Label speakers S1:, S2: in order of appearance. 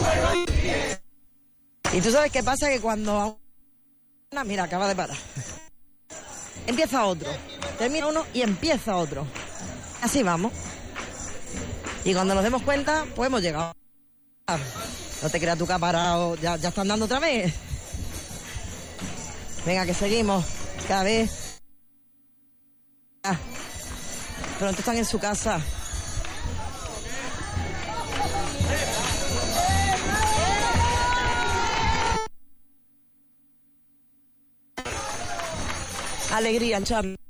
S1: Y tú sabes qué pasa, que cuando... Mira, acaba de parar. Empieza otro. Termina uno y empieza otro. Así vamos. Y cuando nos demos cuenta, pues hemos llegado. No te creas tú que ha parado. Ya están dando otra vez. Venga, que seguimos. Cada vez. Pronto están en su casa. Alegría, Charlie.